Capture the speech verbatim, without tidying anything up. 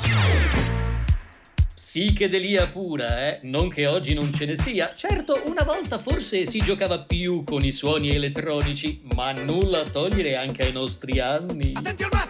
Psichedelia pura, eh? Non che oggi non ce ne sia. Certo, una volta forse si giocava più con i suoni elettronici, ma nulla a togliere anche ai nostri anni. Attenti al